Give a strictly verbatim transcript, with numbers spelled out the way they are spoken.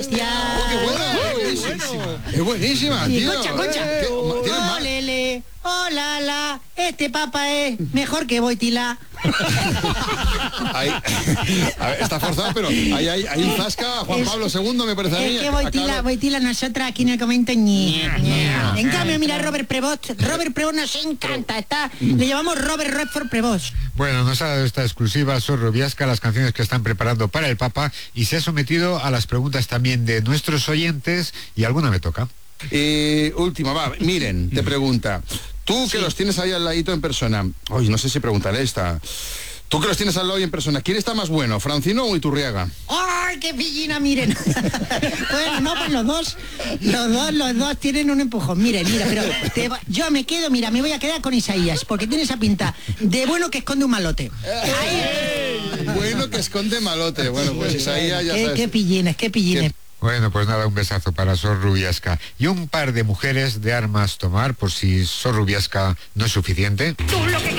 bestia. Oh, qué bueno, qué buenísima. Es buenísima, Sí, tío. concha, concha. ¿Qué? ¿Tienes más? Olele, oh la la, este papa es mejor que Boitila. Ahí, a ver, está forzado, pero ahí hay, hay un zasca a Juan Es- Pablo segundo, me parece a mí. Es que Boitila, Acaba- Boitila, nosotras aquí en el comento ñe, ñe. En cambio, mira Robert Prevost. Robert Prevost nos encanta, está, le llamamos Robert Redford Prevost. Bueno, nos ha dado esta exclusiva Sor Biasca, las canciones que están preparando para el Papa, y se ha sometido a las preguntas también de nuestros oyentes, y alguna me toca. Eh, última, va, miren, te pregunta. Tú que los tienes ahí al ladito en persona. Oye, no sé si preguntaré esta. Tú que los tienes al lado y en persona, ¿quién está más bueno, Francino o Iturriaga? ¡Ay, qué pillina, miren! Bueno, no, pues los dos, los dos, los dos tienen un empujón. Miren, mira, pero te va- yo me quedo, mira, me voy a quedar con Isaías, porque tiene esa pinta de bueno que esconde un malote. Ahí. Bueno, que esconde malote. Bueno, pues Isaías ya Qué, sabes. qué pillines, qué pillines. Bueno, pues nada, un besazo para Sor Rubiasca. Y un par de mujeres de armas tomar, por si Sor Rubiasca no es suficiente. Tú lo que